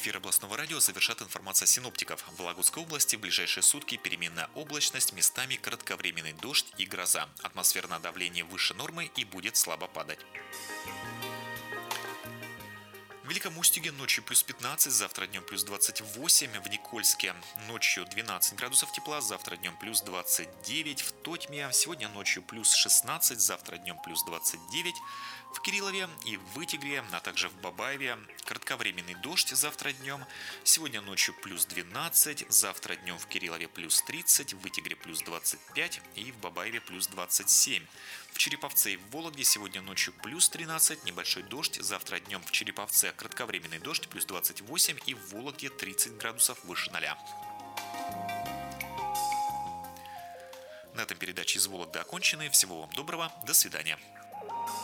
Эфир областного радио завершат информация синоптиков. В Вологодской области в ближайшие сутки переменная облачность, местами кратковременный дождь и гроза. Атмосферное давление выше нормы и будет слабо падать. В Великом Устюге ночью плюс 15, завтра днем плюс 28, в Никольске ночью 12 градусов тепла, завтра днем плюс 29, в Тотьме сегодня ночью плюс 16, завтра днем плюс 29, в Кириллове и в Вытегре, а также в Бабаеве кратковременный дождь завтра днем, сегодня ночью плюс 12, завтра днем в Кириллове плюс 30, в Вытегре плюс 25 и в Бабаеве плюс 27. В Череповце и в Вологде сегодня ночью плюс 13, небольшой дождь, завтра днем в Череповце кратковременный дождь плюс 28 и в Вологде 30 градусов выше 0. На этом передача из Вологды окончена. Всего вам доброго, до свидания.